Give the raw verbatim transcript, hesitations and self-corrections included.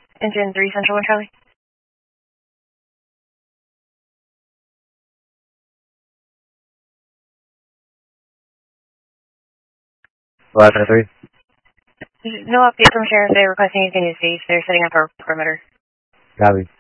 Engine three, Central one, Charlie. eleven three. No update from Sheriff. They're requesting anything to cease. They're setting up our perimeter. Copy.